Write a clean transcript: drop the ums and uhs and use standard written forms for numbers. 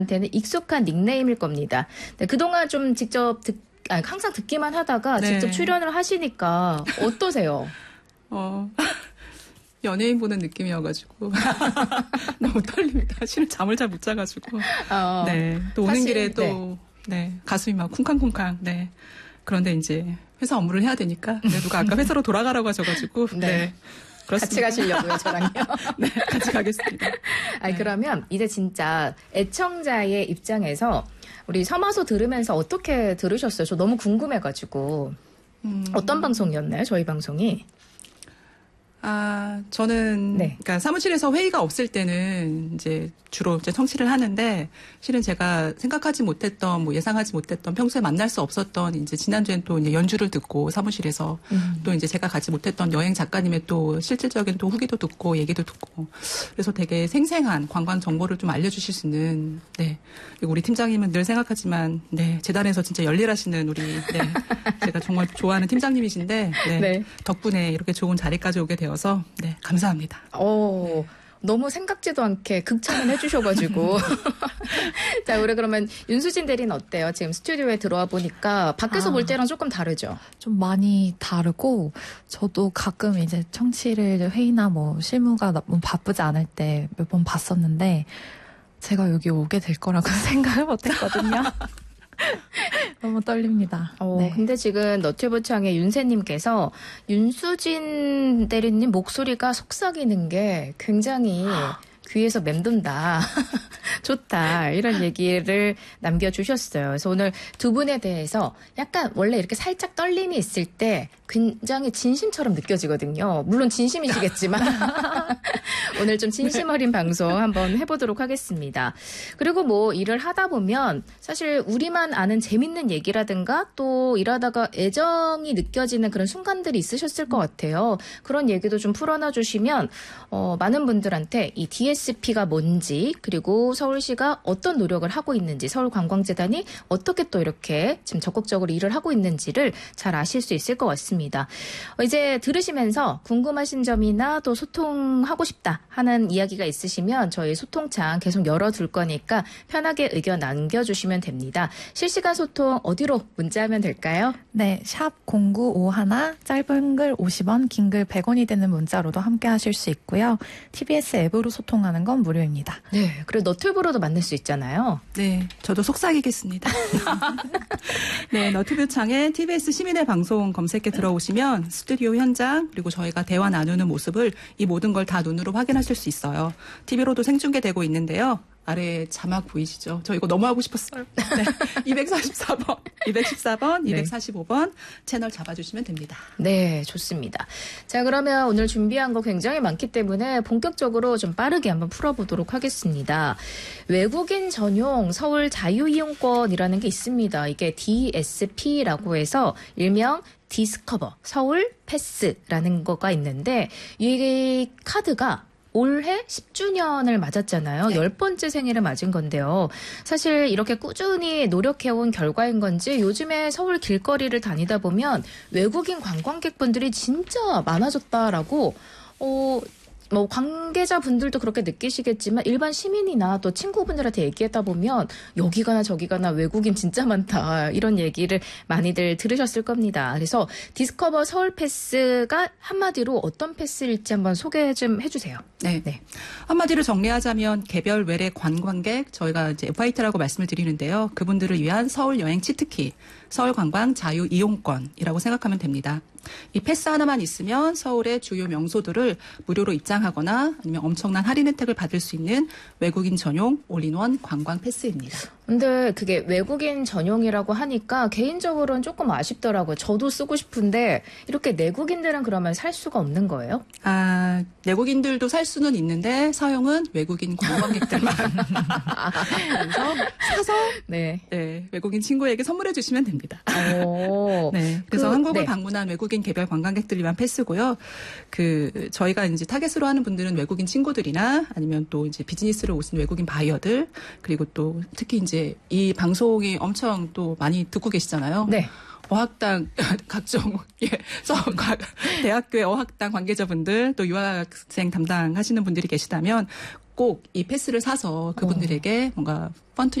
한테는 익숙한 닉네임일 겁니다. 네, 그동안 좀 항상 듣기만 하다가 네. 직접 출연을 하시니까 어떠세요? 연예인 보는 느낌이어가지고 너무 떨립니다. 실은 잠을 잘 못 자가지고. 네. 또 오는 길에 또 가슴이 막 쿵쾅쿵쾅. 네. 그런데 이제 회사 업무를 해야 되니까 누가 아까 회사로 돌아가라고 하셔가지고. 네. 같이 가시려고요, 저랑요? 네, 같이 가겠습니다. 아니, 그러면 이제 진짜 애청자의 입장에서 우리 서마소 들으면서 어떻게 들으셨어요? 저 너무 궁금해가지고. 어떤 방송이었나요, 저희 방송이? 저는 그러니까 사무실에서 회의가 없을 때는 이제 주로 이제 청취를 하는데 실은 제가 생각하지 못했던 예상하지 못했던 평소에 만날 수 없었던 이제 지난주엔 또 이제 연주를 듣고 사무실에서 또 이제 제가 가지 못했던 여행 작가님의 또 실질적인 또 후기도 듣고 얘기도 듣고 그래서 되게 생생한 관광 정보를 좀 알려주실 수 있는 그리고 우리 팀장님은 늘 생각하지만 재단에서 진짜 열일하시는 우리 제가 정말 좋아하는 팀장님이신데 덕분에 이렇게 좋은 자리까지 오게 되어서 감사합니다. 너무 생각지도 않게 극찬을 해주셔가지고. 자, 우리 그러면 윤수진 대리는 어때요? 지금 스튜디오에 들어와 보니까 밖에서 볼 때랑 조금 다르죠? 좀 많이 다르고 저도 가끔 이제 청취를 회의나 실무가 너무 바쁘지 않을 때 몇 번 봤었는데 제가 여기 오게 될 거라고 생각을 못했거든요. 너무 떨립니다. 근데 지금 너튜브 창에 윤세님께서 윤수진 대리님 목소리가 속삭이는 게 굉장히 귀에서 맴돈다. 좋다. 이런 얘기를 남겨주셨어요. 그래서 오늘 두 분에 대해서 약간 원래 이렇게 살짝 떨림이 있을 때 굉장히 진심처럼 느껴지거든요. 물론 진심이시겠지만 오늘 좀 진심 어린 방송 한번 해보도록 하겠습니다. 그리고 일을 하다 보면 사실 우리만 아는 재밌는 얘기라든가 또 일하다가 애정이 느껴지는 그런 순간들이 있으셨을 것 같아요. 그런 얘기도 좀 풀어놔 주시면 많은 분들한테 이 DSP가 뭔지 그리고 서울시가 어떤 노력을 하고 있는지 서울관광재단이 어떻게 또 이렇게 지금 적극적으로 일을 하고 있는지를 잘 아실 수 있을 것 같습니다. 이제 들으시면서 궁금하신 점이나 또 소통하고 싶다 하는 이야기가 있으시면 저희 소통창 계속 열어둘 거니까 편하게 의견 남겨주시면 됩니다. 실시간 소통 어디로 문자하면 될까요? 네, 샵 0951 짧은 글 50원, 긴 글 100원이 되는 문자로도 함께 하실 수 있고요. TBS 앱으로 소통하는 건 무료입니다. 네, 그리고 너튜브로도 만날 수 있잖아요. 네, 저도 속삭이겠습니다. 네, 너튜브 창에 TBS 시민의 방송 검색해 들어오시면 스튜디오 현장 그리고 저희가 대화 나누는 모습을 이 모든 걸 다 눈으로 확인하실 수 있어요. TV로도 생중계되고 있는데요. 아래 자막 보이시죠? 저 이거 너무 하고 싶었어요. 244번, 214번, 245번 채널 잡아주시면 됩니다. 네, 좋습니다. 자, 그러면 오늘 준비한 거 굉장히 많기 때문에 본격적으로 좀 빠르게 한번 풀어보도록 하겠습니다. 외국인 전용 서울 자유이용권이라는 게 있습니다. 이게 DSP라고 해서 일명 디스커버 서울 패스라는 거가 있는데 이 카드가 올해 10주년을 맞았잖아요. 10번째 생일을 맞은 건데요. 사실 이렇게 꾸준히 노력해온 결과인 건지 요즘에 서울 길거리를 다니다 보면 외국인 관광객분들이 진짜 많아졌다라고 관계자분들도 그렇게 느끼시겠지만 일반 시민이나 또 친구분들한테 얘기하다 보면 여기 가나 저기 가나 외국인 진짜 많다 이런 얘기를 많이들 들으셨을 겁니다. 그래서 디스커버 서울 패스가 한마디로 어떤 패스일지 한번 소개 좀 해주세요. 네. 한마디로 정리하자면 개별 외래 관광객 저희가 이제 FIT라고 말씀을 드리는데요. 그분들을 위한 서울 여행 치트키, 서울 관광 자유 이용권이라고 생각하면 됩니다. 이 패스 하나만 있으면 서울의 주요 명소들을 무료로 입장하거나 아니면 엄청난 할인 혜택을 받을 수 있는 외국인 전용 올인원 관광 패스입니다. 근데 그게 외국인 전용이라고 하니까 개인적으로는 조금 아쉽더라고요. 저도 쓰고 싶은데 이렇게 내국인들은 그러면 살 수가 없는 거예요? 내국인들도 살 수는 있는데 사용은 외국인 관광객들만. 그래서 사서 외국인 친구에게 선물해 주시면 됩니다. 그래서 한국을 방문한 외국인 개별 관광객들 위한 패스고요. 저희가 이제 타겟으로 하는 분들은 외국인 친구들이나 아니면 또 이제 비즈니스로 오신 외국인 바이어들 그리고 또 특히 이제 이 방송이 엄청 또 많이 듣고 계시잖아요. 네. 어학당 각종 대학교의 어학당 관계자분들 또 유학생 담당하시는 분들이 계시다면 꼭 이 패스를 사서 그분들에게 뭔가 펀트